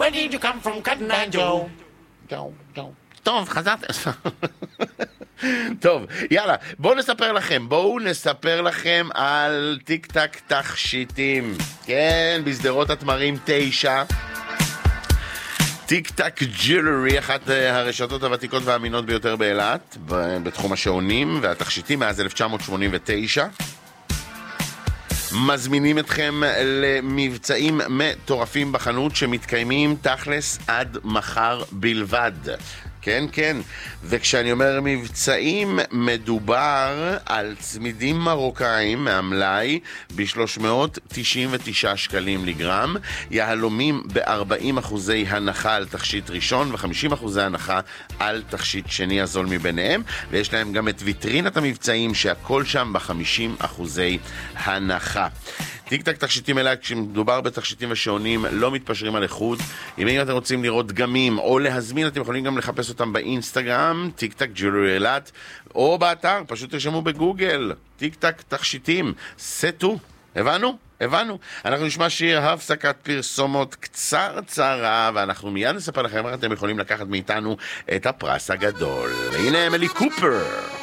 Where did you come from, Cotton Eye Joe? טוב, חזרת. טוב, יאללה, בואו נספר לכם על טיק טק תכשיטים. כן, בסדרות התמרים 9. טיק טק ג'ולרי, אחת הרשתות הוותיקות והאמינות ביותר באילת, בתחום השעונים והתכשיטים מאז 1989. מזמינים אתכם למבצעים מטורפים בחנות שמתקיימים תכלס עד מחר בלבד. כן, כן. וכשאני אומר מבצעים, מדובר על צמידים מרוקאים מהמלאי ב-399 שקלים לגרם, יהלומים ב-40% הנחה על תכשיט ראשון ו-50% הנחה על תכשיט שני הזול מביניהם, ויש להם גם את ויטרינת המבצעים שהכל שם ב-50% הנחה. טיק טק תכשיטים אלה, כשמדובר בתכשיטים ושעונים, לא מתפשרים על איכות. אם אתם רוצים לראות דגמים או להזמין, אתם יכולים גם לחפש אותם באינסטגרם, טיק טק ג'ולרי אילת, או באתר, פשוט תרשמו בגוגל, טיק טק תכשיטים, סטו. הבנו? אנחנו נשמע שיר הפסקת פרסומות קצרה, ואנחנו מיד נספר לכם איך אתם יכולים לקחת מאיתנו את הפרס הגדול. הנה אמילי קופר.